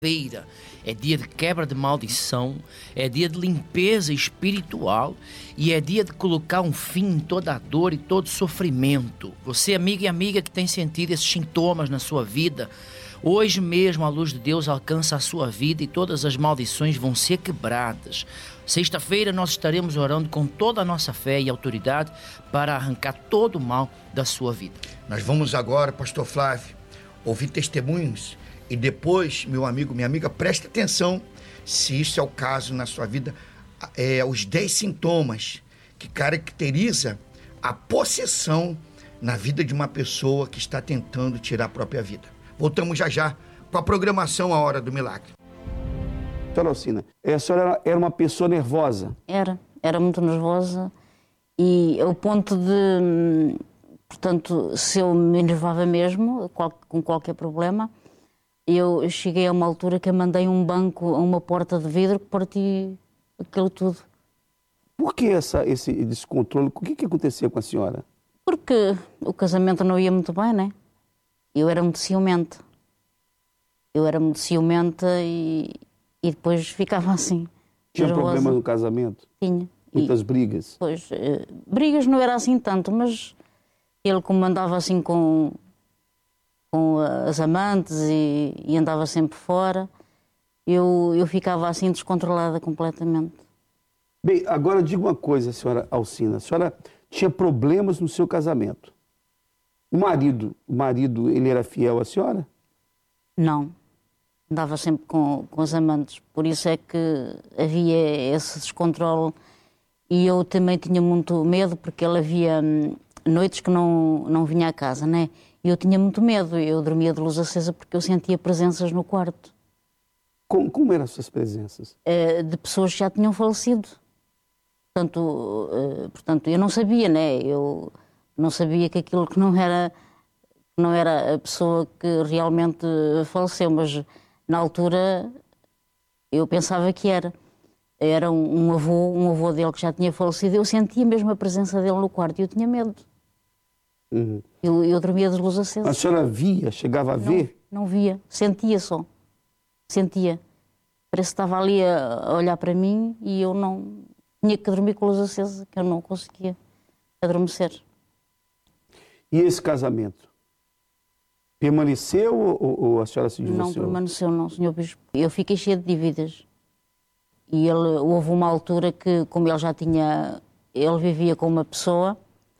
feira é dia de quebra de maldição, é dia de limpeza espiritual e é dia de colocar um fim em toda a dor e todo sofrimento. Você, amiga e amiga que tem sentido esses sintomas na sua vida, hoje mesmo a luz de Deus alcança a sua vida e todas as maldições vão ser quebradas. Sexta-feira nós estaremos orando com toda a nossa fé e autoridade para arrancar todo o mal da sua vida. Nós vamos agora, pastor Flávio, ouvir testemunhos e depois, meu amigo, minha amiga, preste atenção se isso é o caso na sua vida, os 10 sintomas que caracteriza a possessão na vida de uma pessoa que está tentando tirar a própria vida. Voltamos já com a programação A Hora do Milagre. Senhora Alcina, a senhora era uma pessoa nervosa? Era muito nervosa e ao ponto de, portanto, se eu me enervava mesmo com qualquer problema, eu cheguei a uma altura que eu mandei um banco a uma porta de vidro que parti aquilo tudo. Por que esse descontrole? O que acontecia com a senhora? Porque o casamento não ia muito bem, né? Eu era muito ciumenta. E depois ficava assim. Tinha nervosa. Problemas no casamento? Tinha. Muitas brigas? Pois, brigas não era assim tanto, mas ele como andava assim com as amantes e andava sempre fora, eu ficava assim descontrolada completamente. Bem, agora diga uma coisa, senhora Alcina. A senhora tinha problemas no seu casamento. O marido, ele era fiel à senhora? Não. Andava sempre com os amantes. Por isso é que havia esse descontrole. E eu também tinha muito medo, porque ele havia noites que não vinha à casa, né? E eu tinha muito medo. Eu dormia de luz acesa porque eu sentia presenças no quarto. Como eram essas presenças? De pessoas que já tinham falecido. Portanto, eu não sabia, né? Eu não sabia que aquilo que não era a pessoa que realmente faleceu, mas na altura eu pensava que era. Era um avô dele que já tinha falecido. Eu sentia mesmo a presença dele no quarto e eu tinha medo. Uhum. Eu dormia de luz acesa. A senhora chegava a ver? Não via, sentia só. Sentia. Parece que estava ali a olhar para mim e eu não... Tinha que dormir com a luz acesa, que eu não conseguia adormecer. E esse casamento? Permaneceu ou a senhora se divorciou? Não permaneceu, não, senhor Bispo. Eu fiquei cheia de dívidas. E houve uma altura que, como ele vivia com uma pessoa,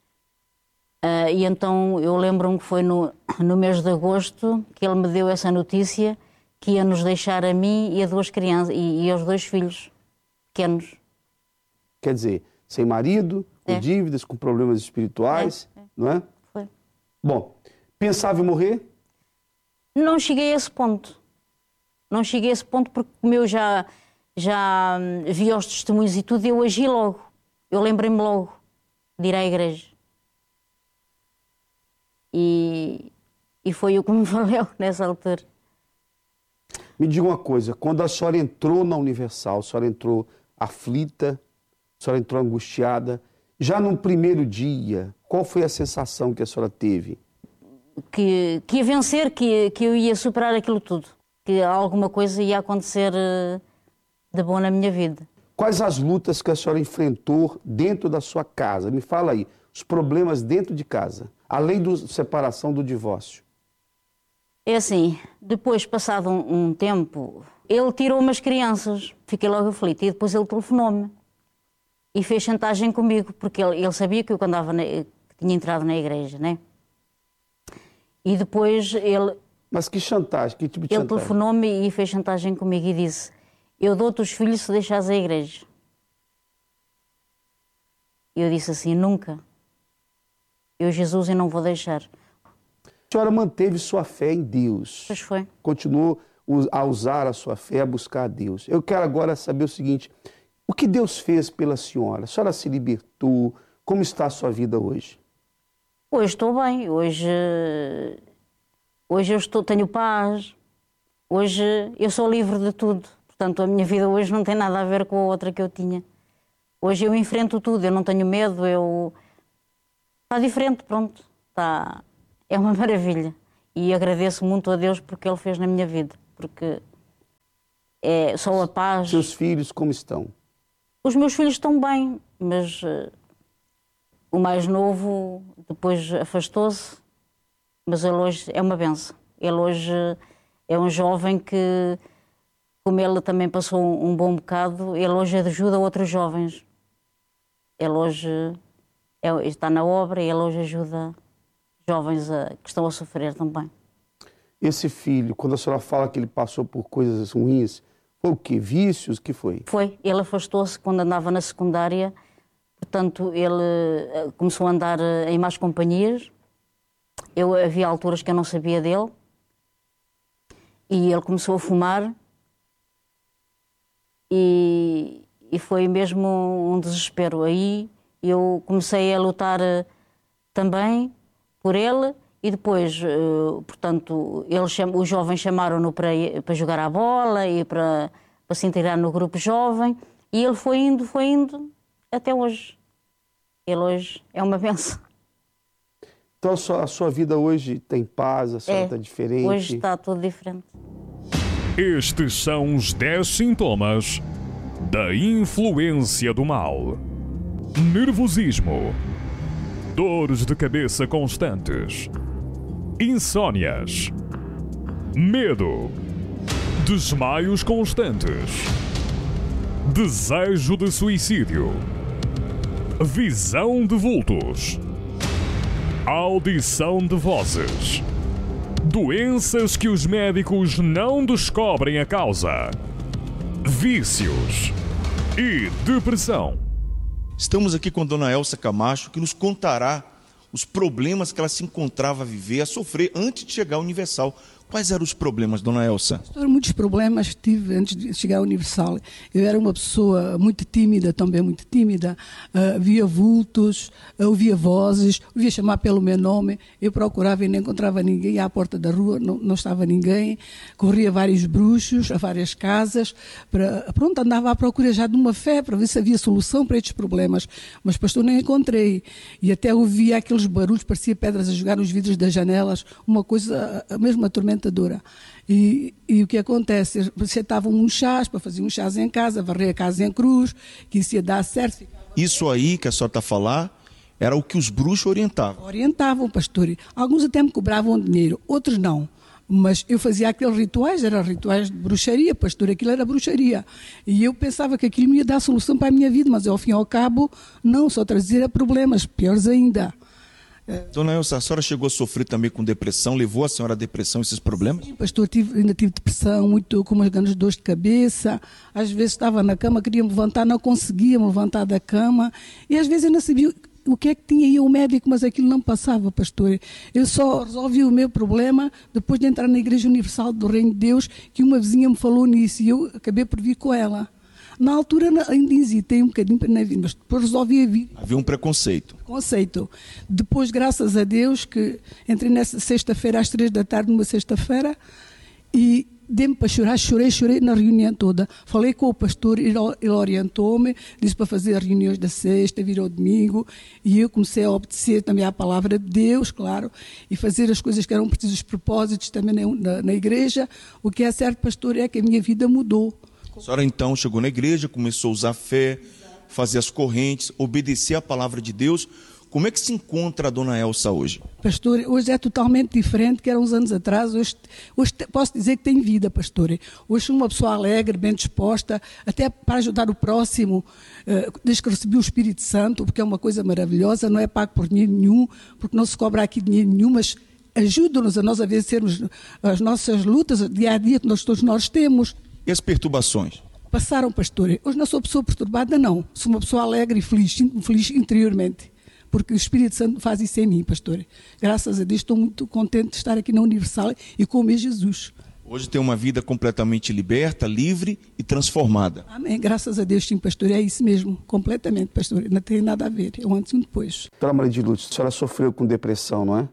e então eu lembro-me que foi no mês de agosto que ele me deu essa notícia que ia nos deixar a mim e a 2 crianças, e aos 2 filhos pequenos. Quer dizer, sem marido, com dívidas, com problemas espirituais, não é? Foi. Bom, pensava em morrer? Não cheguei a esse ponto. Não cheguei a esse ponto porque como eu já vi os testemunhos e tudo, eu agi logo. Eu lembrei-me logo de ir à igreja. E foi o que me valeu nessa altura. Me diga uma coisa, quando a senhora entrou na Universal, a senhora entrou aflita, a senhora entrou angustiada, já no primeiro dia, qual foi a sensação que a senhora teve? Que ia vencer, que eu ia superar aquilo tudo. Que alguma coisa ia acontecer de bom na minha vida. Quais as lutas que a senhora enfrentou dentro da sua casa? Me fala aí, os problemas dentro de casa, além da separação, do divórcio. É assim, depois, passado um tempo, ele tirou umas crianças, fiquei logo aflita, e depois ele telefonou-me e fez chantagem comigo, porque ele sabia que eu que tinha entrado na igreja, né? E depois ele... Mas que chantagem? Que tipo de Ele chantagem? telefonou-me e fez chantagem comigo e disse: eu dou-te os filhos se deixares a igreja. E eu disse assim: nunca. Eu, Jesus, eu não vou deixar. A senhora manteve sua fé em Deus. Pois foi. Continuou a usar a sua fé, a buscar a Deus. Eu quero agora saber o seguinte, o que Deus fez pela senhora? A senhora se libertou? Como está a sua vida hoje? Hoje estou bem. Hoje tenho paz. Hoje eu sou livre de tudo. Portanto, a minha vida hoje não tem nada a ver com a outra que eu tinha. Hoje eu enfrento tudo, eu não tenho medo, Está diferente, pronto. É uma maravilha. E agradeço muito a Deus porque Ele fez na minha vida. Porque é só a paz. Seus filhos como estão? Os meus filhos estão bem, mas o mais novo depois afastou-se, mas ele hoje é uma benção. Ele hoje é um jovem que, como ele também passou um bom bocado, ele hoje ajuda outros jovens. Ele hoje está na obra e ele hoje ajuda jovens que estão a sofrer também. Esse filho, quando a senhora fala que ele passou por coisas ruins, foi o quê? Vícios? O que foi? Foi. Ele afastou-se quando andava na secundária. Portanto, ele começou a andar em más companhias. Havia alturas que eu não sabia dele. E ele começou a fumar. E foi mesmo um desespero. Aí eu comecei a lutar também por ele. E depois, portanto, os jovens chamaram-no para jogar à bola e para se integrar no grupo jovem. E ele foi indo, até hoje. Ele hoje é uma benção. Então a sua vida hoje tem paz, a senhora está diferente? Hoje está tudo diferente. Estes são os 10 sintomas da influência do mal. Nervosismo, dores de cabeça constantes, insônias, medo, desmaios constantes, desejo de suicídio, visão de vultos, audição de vozes, doenças que os médicos não descobrem a causa, vícios e depressão. Estamos aqui com Dona Elsa Camacho, que nos contará os problemas que ela se encontrava a viver, a sofrer antes de chegar ao Universal. Quais eram os problemas, Dona Elsa? Muitos problemas que tive antes de chegar ao Universal. Eu era uma pessoa muito tímida, também muito tímida. Via vultos, ouvia vozes, ouvia chamar pelo meu nome. Eu procurava e não encontrava ninguém. À porta da rua não estava ninguém. Corria a vários bruxos, a várias casas. Andava à procura já de uma fé para ver se havia solução para estes problemas. Mas, pastor, não encontrei. E até ouvia aqueles barulhos, parecia pedras a jogar nos vidros das janelas. Uma coisa, mesmo atormentadora. E o que acontece? Aceitavam uns chás, para fazer uns chás em casa, varrer a casa em cruz, que isso ia dar certo. Isso aí que a senhora está a falar era o que os bruxos orientavam? Orientavam, pastor. Alguns até me cobravam dinheiro, outros não. Mas eu fazia aqueles rituais, eram rituais de bruxaria, pastor, aquilo era bruxaria. E eu pensava que aquilo me ia dar solução para a minha vida, mas ao fim e ao cabo, não, só trazia problemas, piores ainda. Dona Elsa, a senhora chegou a sofrer também com depressão? Levou a senhora a depressão, esses problemas? Sim, pastor, ainda tive depressão, muito, com umas grandes dores de cabeça. Às vezes estava na cama, queria me levantar, não conseguia me levantar da cama. E às vezes eu não sabia o que é que tinha aí o médico, mas aquilo não passava, pastor. Eu só resolvi o meu problema depois de entrar na Igreja Universal do Reino de Deus, que uma vizinha me falou nisso e eu acabei por vir com ela. Na altura ainda hesitei um bocadinho para não vir, mas depois resolvi vir. Havia um preconceito. Depois, graças a Deus, que entrei nessa sexta-feira, às 3 da tarde, numa sexta-feira, e dei-me para chorar, chorei na reunião toda. Falei com o pastor, ele orientou-me, disse para fazer as reuniões da sexta, virou domingo, e eu comecei a obedecer também à palavra de Deus, claro, e fazer as coisas que eram precisos, os propósitos também na igreja. O que é certo, pastor, é que a minha vida mudou. A senhora então chegou na igreja, começou a usar fé, fazer as correntes, obedecer à palavra de Deus. Como é que se encontra a Dona Elsa hoje? Pastor, hoje é totalmente diferente que era uns anos atrás. Hoje posso dizer que tem vida, pastor. Hoje sou uma pessoa alegre, bem disposta, até para ajudar o próximo, desde que recebi o Espírito Santo, porque é uma coisa maravilhosa, não é pago por dinheiro nenhum, porque não se cobra aqui dinheiro nenhum, mas ajuda-nos a nós a vencermos as nossas lutas dia a dia que todos nós temos. E as perturbações? Passaram, pastor. Hoje não sou pessoa perturbada, não. Sou uma pessoa alegre e feliz, feliz interiormente. Porque o Espírito Santo faz isso em mim, pastor. Graças a Deus estou muito contente de estar aqui na Universal e com o meu Jesus. Hoje tem uma vida completamente liberta, livre e transformada. Amém. Graças a Deus, sim, pastor. É isso mesmo. Completamente, pastor. Não tem nada a ver. É um antes e um depois. Doutora Maria de Lourdes, a senhora sofreu com depressão, não é?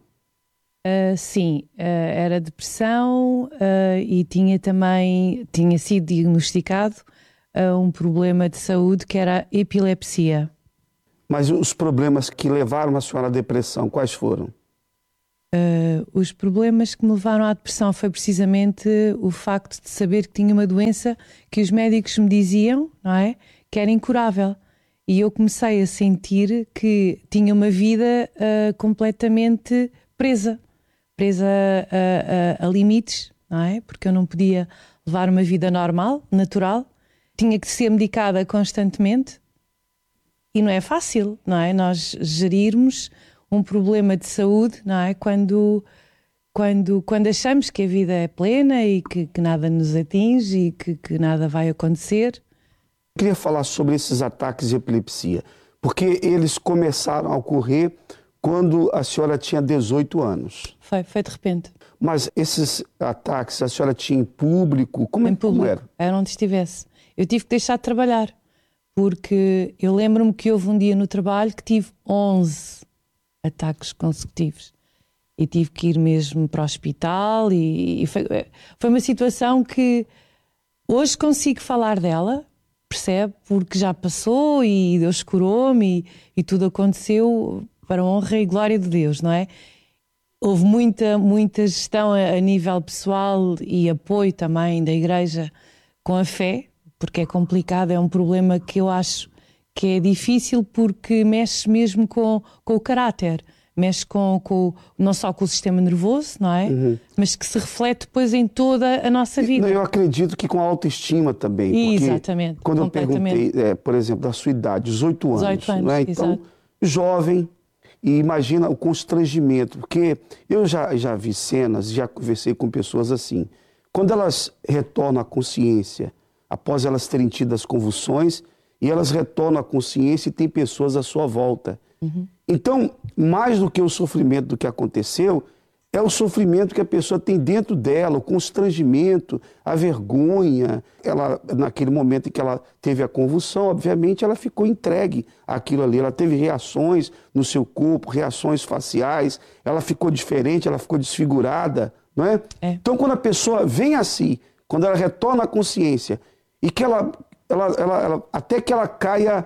Sim, era depressão e tinha sido diagnosticado um problema de saúde que era a epilepsia. Mas os problemas que levaram a senhora à depressão, quais foram? Os problemas que me levaram à depressão foi precisamente o facto de saber que tinha uma doença que os médicos me diziam, não é, que era incurável. E eu comecei a sentir que tinha uma vida completamente presa a limites, não é? Porque eu não podia levar uma vida normal, natural. Tinha que ser medicada constantemente. E não é fácil, não é? Nós gerirmos um problema de saúde, não é? Quando achamos que a vida é plena e que nada nos atinge e que nada vai acontecer. Eu queria falar sobre esses ataques de epilepsia, porque eles começaram a ocorrer quando a senhora tinha 18 anos. Foi de repente. Mas esses ataques a senhora tinha em público? Como era? Era onde estivesse. Eu tive que deixar de trabalhar, porque eu lembro-me que houve um dia no trabalho que tive 11 ataques consecutivos. E tive que ir mesmo para o hospital e foi uma situação que hoje consigo falar dela, percebe? Porque já passou e Deus curou-me e tudo aconteceu para a honra e glória de Deus, não é? Houve muita gestão a nível pessoal e apoio também da igreja com a fé, porque é complicado, é um problema que eu acho que é difícil porque mexe mesmo com o caráter. Mexe não só com o sistema nervoso, não é? Uhum. Mas que se reflete depois em toda a nossa vida. Eu acredito que com a autoestima também. Porque exatamente. Quando eu perguntei, por exemplo, da sua idade, 18 anos. 18 anos, né? Então, exato. Jovem, e imagina o constrangimento. Porque eu já vi cenas, já conversei com pessoas assim. Quando elas retornam à consciência, após elas terem tido as convulsões, e elas retornam à consciência e tem pessoas à sua volta. Uhum. Então, mais do que o sofrimento do que aconteceu, é o sofrimento que a pessoa tem dentro dela, o constrangimento, a vergonha. Ela, naquele momento em que ela teve a convulsão, obviamente, ela ficou entregue àquilo ali. Ela teve reações no seu corpo, reações faciais, ela ficou diferente, ela ficou desfigurada, não é? Então, quando a pessoa vem assim, quando ela retorna à consciência e que ela até que ela caia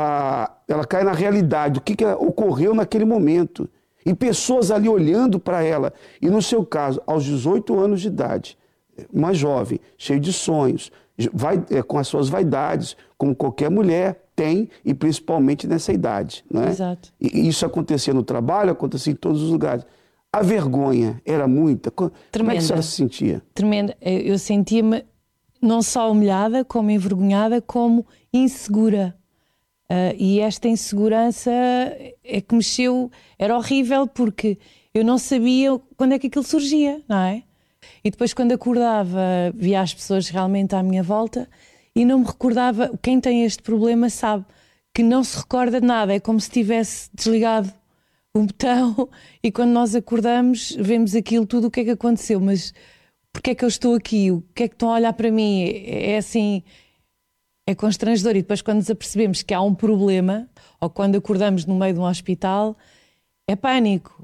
na realidade, o que ocorreu naquele momento. E pessoas ali olhando para ela. E no seu caso, aos 18 anos de idade, uma jovem, cheia de sonhos, com as suas vaidades, como qualquer mulher tem, e principalmente nessa idade. Né? Exato. E isso acontecia no trabalho, acontecia em todos os lugares. A vergonha era muita. Tremenda. Como é que a senhora se sentia? Tremenda. Eu sentia-me não só humilhada, como envergonhada, como insegura. E esta insegurança é que mexeu, era horrível porque eu não sabia quando é que aquilo surgia, não é? E depois quando acordava, via as pessoas realmente à minha volta e não me recordava, quem tem este problema sabe que não se recorda de nada, é como se tivesse desligado um botão e quando nós acordamos vemos aquilo tudo, o que é que aconteceu, mas porque é que eu estou aqui, o que é que estão a olhar para mim, é assim... É constrangedor e depois quando nos apercebemos que há um problema ou quando acordamos no meio de um hospital é pânico,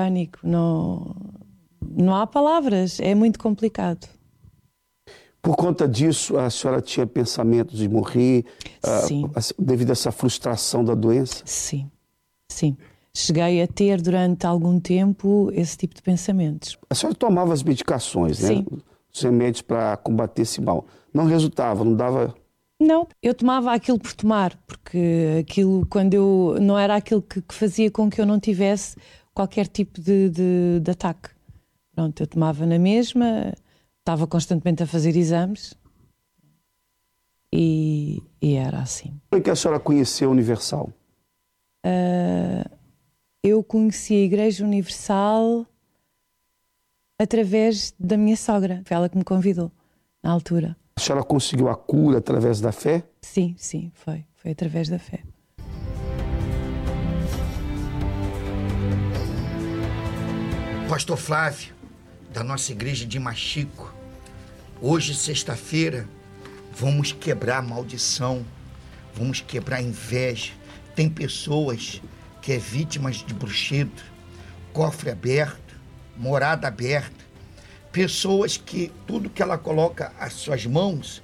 não há palavras, é muito complicado. Por conta disso a senhora tinha pensamentos de morrer devido a essa frustração da doença? Sim, cheguei a ter durante algum tempo esse tipo de pensamentos. A senhora tomava as medicações, né? Sim. Os remédios para combater esse mal, não resultava, não dava... Não, eu tomava aquilo por tomar, porque aquilo, quando eu não era aquilo que fazia com que eu não tivesse qualquer tipo de ataque. Pronto, eu tomava na mesma, estava constantemente a fazer exames e era assim. Como é que a senhora conheceu a Universal? Eu conheci a Igreja Universal através da minha sogra, foi ela que me convidou na altura. A senhora conseguiu a cura através da fé? Sim, foi através da fé. Pastor Flávio, da nossa igreja de Machico, hoje, sexta-feira, vamos quebrar a maldição, vamos quebrar a inveja. Tem pessoas que é vítimas de bruxedo, cofre aberto, morada aberta. Pessoas que tudo que ela coloca às suas mãos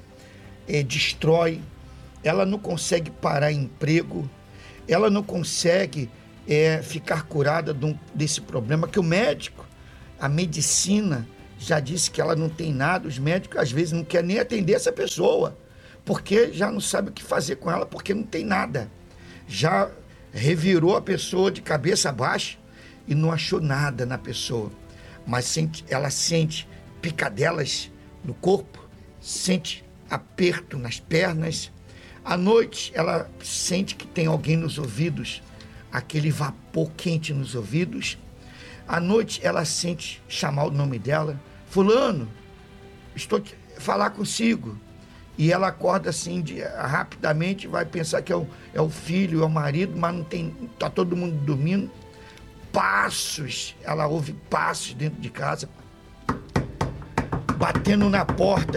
destrói, ela não consegue parar emprego, ela não consegue ficar curada desse problema, que o médico, a medicina, já disse que ela não tem nada. Os médicos, às vezes, não querem nem atender essa pessoa, porque já não sabe o que fazer com ela, porque não tem nada. Já revirou a pessoa de cabeça baixa e não achou nada na pessoa. Mas ela sente picadelas no corpo, sente aperto nas pernas. À noite, ela sente que tem alguém nos ouvidos, aquele vapor quente nos ouvidos. À noite, ela sente chamar o nome dela. Fulano, estou a falar consigo. E ela acorda assim, rapidamente, vai pensar que é o filho, é o marido, mas não tem, está todo mundo dormindo. Passos, ela ouve passos dentro de casa, batendo na porta,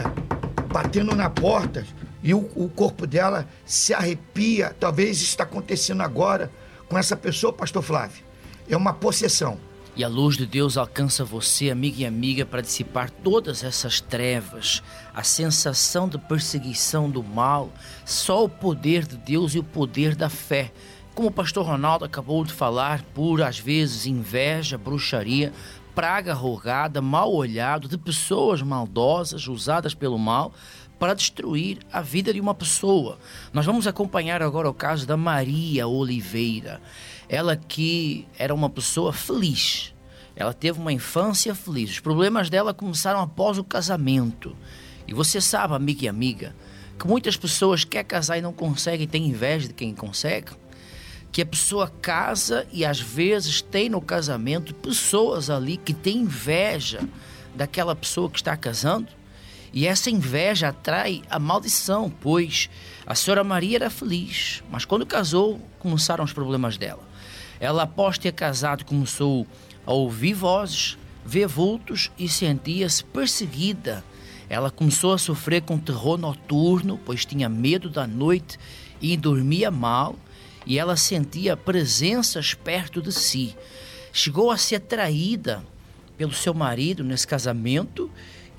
e o corpo dela se arrepia. Talvez isso está acontecendo agora com essa pessoa, pastor Flávio. É uma possessão. E a luz de Deus alcança você, amigo e amiga, para dissipar todas essas trevas, a sensação de perseguição do mal. Só o poder de Deus e o poder da fé. Como o pastor Ronaldo acabou de falar, por às vezes inveja, bruxaria, praga rogada, mal olhado, de pessoas maldosas usadas pelo mal para destruir a vida de uma pessoa. Nós vamos acompanhar agora o caso da Maria Oliveira. Ela que era uma pessoa feliz, ela teve uma infância feliz. Os problemas dela começaram após o casamento. E você sabe, amigo e amiga, que muitas pessoas querem casar e não conseguem, têm inveja de quem consegue. Que a pessoa casa e às vezes tem no casamento pessoas ali que têm inveja daquela pessoa que está casando. E essa inveja atrai a maldição, pois a senhora Maria era feliz, mas quando casou, começaram os problemas dela. Ela, após ter casado, começou a ouvir vozes, ver vultos e sentia-se perseguida. Ela começou a sofrer com terror noturno, pois tinha medo da noite e dormia mal, e ela sentia presenças perto de si. Chegou a ser atraída pelo seu marido nesse casamento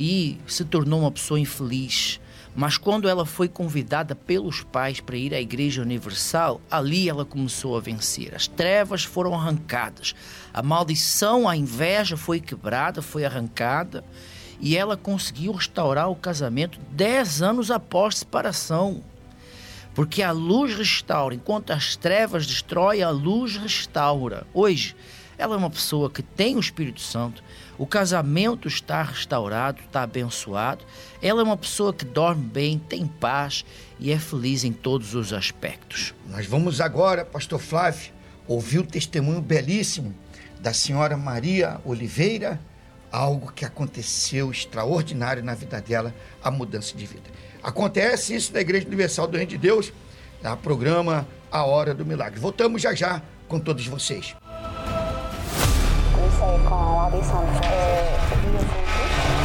e se tornou uma pessoa infeliz. Mas quando ela foi convidada pelos pais para ir à Igreja Universal, ali ela começou a vencer. As trevas foram arrancadas, a maldição, a inveja foi quebrada, foi arrancada, e ela conseguiu restaurar o casamento 10 anos após separação. Porque a luz restaura, enquanto as trevas destroem, a luz restaura. Hoje, ela é uma pessoa que tem o Espírito Santo, o casamento está restaurado, está abençoado. Ela é uma pessoa que dorme bem, tem paz e é feliz em todos os aspectos. Nós vamos agora, pastor Flávio, ouvir o testemunho belíssimo da senhora Maria Oliveira, algo que aconteceu extraordinário na vida dela, a mudança de vida. Acontece isso na Igreja Universal do Reino de Deus, no programa A Hora do Milagre. Voltamos já já com todos vocês. Comecei com a audição via vultos.